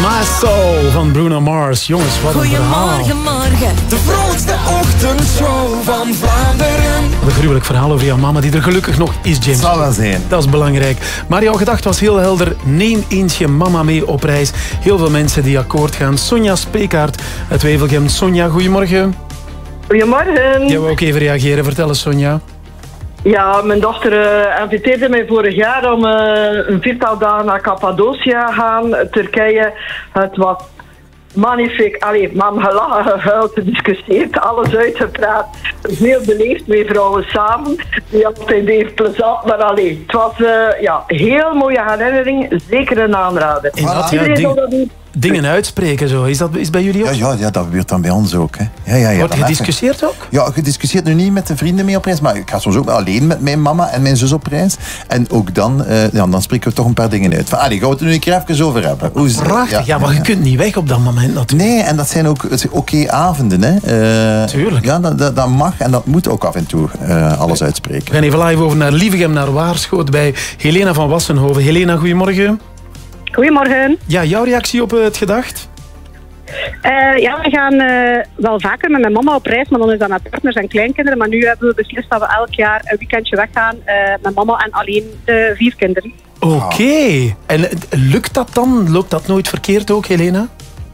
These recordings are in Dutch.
My Soul van Bruno Mars. Jongens, wat een verhaal. Goedemorgen, morgen. De vrolijkste ochtendshow van Vlaanderen. Wat een gruwelijk verhaal over jouw mama, die er gelukkig nog is, James. Zal wel zijn. Dat is belangrijk. Maar jouw gedachte was heel helder. Neem eens je mama mee op reis. Heel veel mensen die akkoord gaan. Sonja Speekaert uit Wevelgem. Sonja, goedemorgen. Goedemorgen. Jij wou ook even reageren. Vertel eens, Sonja. Ja, mijn dochter inviteerde mij vorig jaar om een 4-tal dagen naar Cappadocia te gaan, Turkije. Het was magnifiek. Allee, we hebben gelachen, gehuild, gediscussieerd, alles uitgepraat. Heel beleefd, twee vrouwen samen. Die altijd even plezant, maar allee, het was heel mooie herinnering. Zeker een aanrader. Dingen uitspreken, zo. Is dat bij jullie ook? Ja, dat gebeurt dan bij ons ook. Hè. Ja, wordt gediscussieerd ook? Ja, gediscussieerd nu niet met de vrienden mee op reis, maar ik ga soms ook alleen met mijn mama en mijn zus op reis. En ook dan spreken we toch een paar dingen uit. Van, gaan we het er nu een keer even over hebben. Prachtig, maar je kunt niet weg op dat moment natuurlijk. Nee, en dat zijn ook oké avonden. Hè. Tuurlijk. Ja, dat mag en dat moet ook af en toe alles uitspreken. We gaan even live over naar Lievegem, naar Waarschoot bij Helena van Wassenhoven. Helena, goedemorgen. Goedemorgen. Ja, jouw reactie op het gedacht? We gaan wel vaker met mijn mama op reis, maar dan is dat met partners en kleinkinderen. Maar nu hebben we beslist dat we elk jaar een weekendje weggaan met mama en alleen de 4 kinderen. Oké. En lukt dat dan? Loopt dat nooit verkeerd ook, Helena?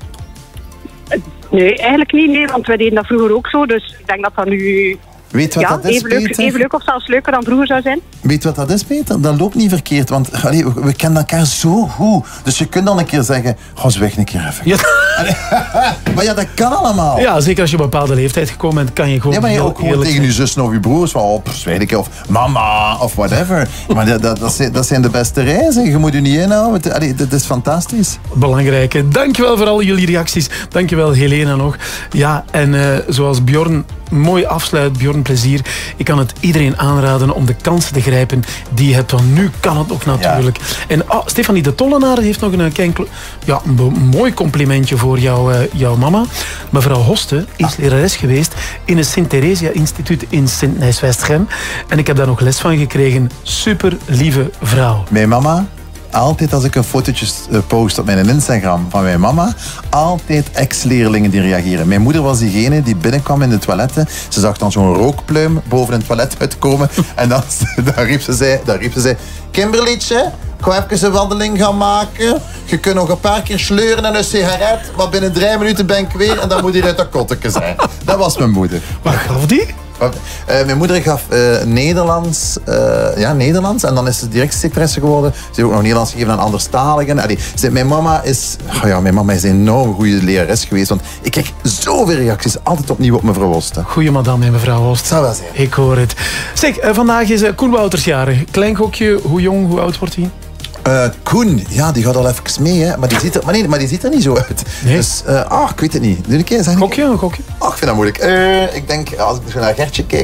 Nee, eigenlijk niet. Nee, want wij deden dat vroeger ook zo. Dus ik denk dat dat nu... Weet wat dat is, even leuk of zelfs leuker dan vroeger zou zijn. Weet wat dat is, Peter? Dat loopt niet verkeerd, want we kennen elkaar zo goed. Dus je kunt dan een keer zeggen, ga eens weg een keer even. Ja. Maar ja, dat kan allemaal. Ja, zeker als je op een bepaalde leeftijd gekomen bent, kan je gewoon... Ja, maar je ook gewoon tegen je zus of je broers van, of mama, of whatever. Maar dat zijn de beste reizen. Je moet je niet inhouden. Dat is fantastisch. Belangrijk. Dankjewel voor al jullie reacties. Dankjewel, Helena, nog. Ja, en zoals Bjorn mooi afsluit, Bjorn Plezier. Ik kan het iedereen aanraden om de kansen te grijpen die je hebt. Want nu kan het ook natuurlijk. Ja. En Stefanie de Tollenaar heeft nog een mooi complimentje voor jouw mama. Mevrouw Hoste is lerares geweest in het Sint-Theresia-instituut in Sint-Nijs-Westgem. En ik heb daar nog les van gekregen. Super lieve vrouw. Mijn mama... Altijd als ik een fotootje post op mijn Instagram van mijn mama, altijd ex-leerlingen die reageren. Mijn moeder was diegene die binnenkwam in de toiletten. Ze zag dan zo'n rookpluim boven het toilet uitkomen. En dan riep ze, Kimberlietje, ik ga even een wandeling gaan maken. Je kunt nog een paar keer sleuren en een sigaret, maar binnen 3 minuten ben ik weer en dan moet hij uit dat kotteke zijn. Dat was mijn moeder. Wat gaf die? Mijn moeder gaf Nederlands en dan is ze direct secretaresse geworden. Ze heeft ook nog Nederlands gegeven aan anderstaligen. Mijn mama is een enorm goede lerares geweest, want ik krijg zoveel reacties altijd opnieuw op mevrouw Hoste. Goeie madame, mevrouw Hoste. Zou wel zijn. Ik hoor het. Zeg, vandaag is Koen Wouters jarig. Klein gokje, hoe jong, hoe oud wordt hij? Koen, ja, die gaat al even mee, hè. Maar die ziet er niet zo uit. Nee? Dus, ik weet het niet. Doe een keer, zeg een gokje. Ik vind dat moeilijk. Ik denk, als ik naar Gertje kijk,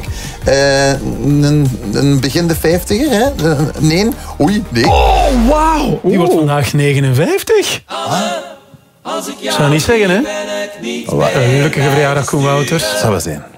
een begin de 50er, hè. Nee. Oei, nee. Oh, wauw. Die wordt vandaag 59. Zou niet zeggen, hè? Gelukkige verjaardag, Koen Wouters. Zou wel zijn.